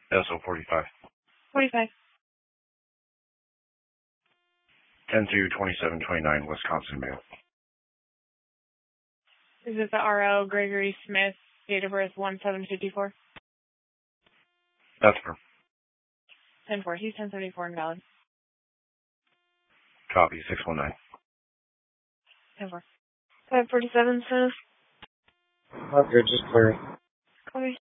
SO 45. 45. 10-2729 Wisconsin mail. Is it the RL Gregory Smith, date of birth 1754? That's for 10-4. He's 1074 invalid. copy 619. 10-4. 547, so. Okay, just clear. Copy.